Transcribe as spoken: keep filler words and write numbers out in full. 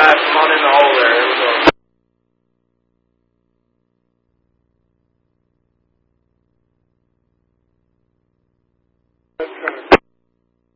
Come on in the hole there. Here we go.